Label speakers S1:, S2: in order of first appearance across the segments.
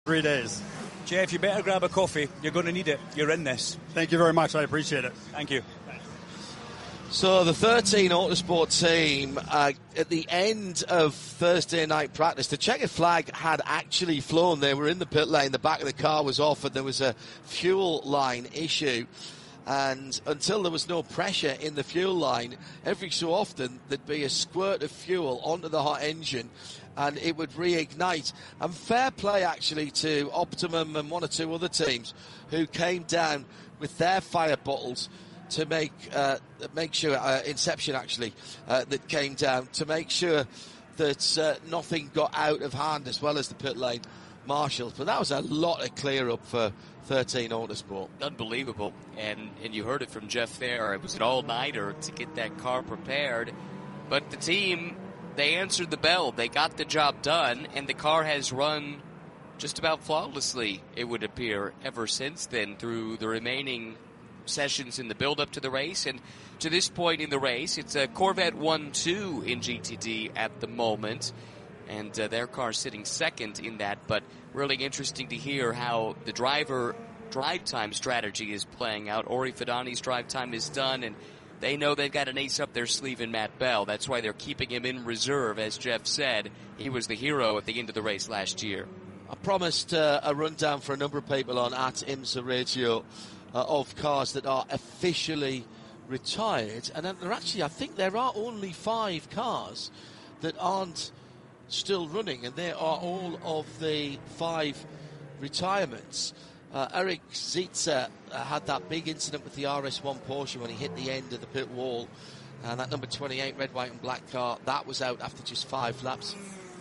S1: 3 days.
S2: Jeff, you better grab a coffee. You're going to need it. You're in this.
S1: Thank you very much. I appreciate it.
S2: Thank you.
S3: So the 13 Autosport team, at the end of Thursday night practice, the checkered flag had actually flown. They were in the pit lane, the back of the car was off, and there was a fuel line issue. And until there was no pressure in the fuel line, every so often there'd be a squirt of fuel onto the hot engine and it would reignite. And fair play actually to Optimum and one or two other teams who came down with their fire bottles to make sure, Inception actually, that came down to make sure that nothing got out of hand, as well as the pit lane marshals. But that was a lot of clear up for 13 Autosport.
S4: Unbelievable. And you heard it from Jeff there. It was an all-nighter to get that car prepared. But the team, they answered the bell. They got the job done, and the car has run just about flawlessly, it would appear, ever since then through the remaining sessions in the build-up to the race. And to this point in the race, it's a Corvette 1-2 in GTD at the moment, and their car sitting second in that. But really interesting to hear how the driver drive time strategy is playing out. Ori Fidani's drive time is done, and they know they've got an ace up their sleeve in Matt Bell. That's why they're keeping him in reserve. As Jeff said, he was the hero at the end of the race last year.
S3: I promised a rundown for a number of people on at IMSA Radio of cars that are officially retired, and there actually, I think there are only 5 cars that aren't still running, and they are all of the 5 retirements. Eric Zietze had that big incident with the RS1 Porsche when he hit the end of the pit wall, and that number 28 red, white and black car, that was out after just 5 laps.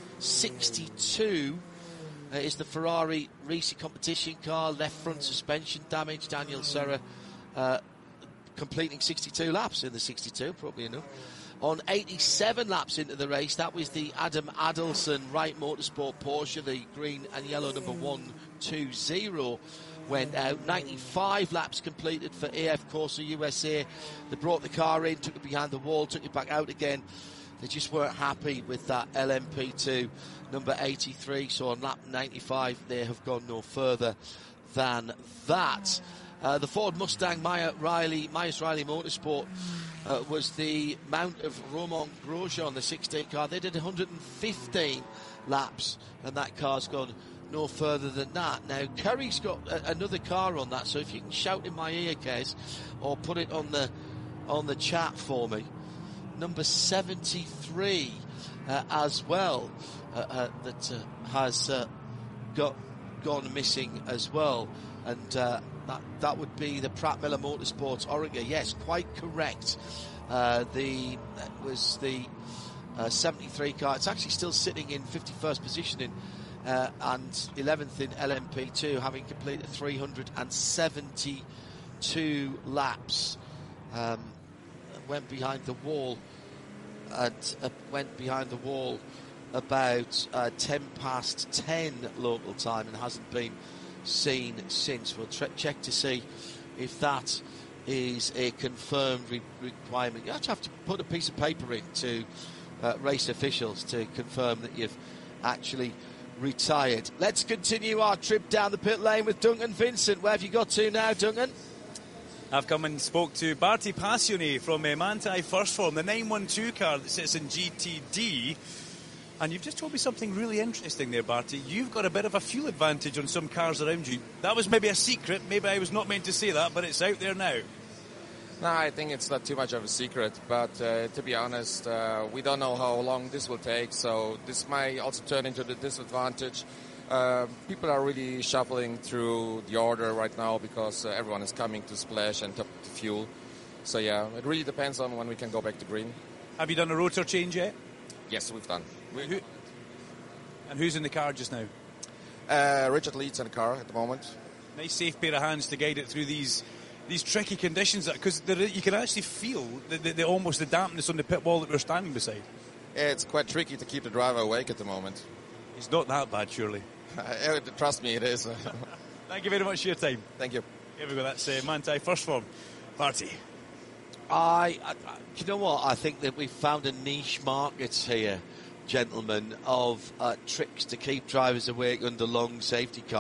S3: 62 is the Ferrari Risi competition car, left front suspension damage. Daniel Serra completing 62 laps in the 62, probably enough. On 87 laps into the race, that was the Adam Adelson Wright Motorsport Porsche, the green and yellow number 120 went out. 95 laps completed for AF Corsa USA. They brought the car in, took it behind the wall, took it back out again. They just weren't happy with that LMP2 number 83, so on lap 95 they have gone no further than that. The Ford Mustang Myers Riley Motorsport was the mount of Romain Grosjean, the 16 car. They did 115 laps, and that car's gone no further than that. Now, Kerry's got another car on that, so if you can shout in my ear, Kes, or put it on the chat for me. Number 73 as well, that has gone missing as well, and that would be the Pratt Miller Motorsports Oregon. Yes, quite correct. It was the 73 car. It's actually still sitting in 51st position and 11th in LMP2, having completed 372 laps. Went behind the wall about 10 past 10 local time and hasn't been seen since. We'll check to see if that is a confirmed requirement. You actually have to put a piece of paper in to race officials to confirm that you've actually retired. Let's continue our trip down the pit lane with Duncan Vincent. Where have you got to now, Duncan?
S2: I've come and spoke to Barty Passione from Manthey First Form, the 912 car that sits in GTD. And you've just told me something really interesting there, Barty. You've got a bit of a fuel advantage on some cars around you. That was maybe a secret. Maybe I was not meant to say that, but it's out there now.
S5: No, I think it's not too much of a secret. But to be honest, we don't know how long this will take. So this might also turn into the disadvantage. People are really shuffling through the order right now because everyone is coming to splash and top the fuel. So yeah, it really depends on when we can go back to green.
S2: Have you done a rotor change yet?
S5: Yes, we've done.
S2: And who's in the car just now?
S5: Richard Leeds in the car at the moment.
S2: Nice safe pair of hands to guide it through these tricky conditions, because you can actually feel the almost the dampness on the pit wall that we're standing beside.
S5: It's quite tricky to keep the driver awake at the moment.
S2: It's not that bad, surely.
S5: Trust me, it is.
S2: Thank you very much for your time.
S5: Thank you.
S2: Here we go. That's Manthey First Form. Barty.
S3: You know what? I think that we've found a niche market here, gentlemen, of tricks to keep drivers awake under long safety cars.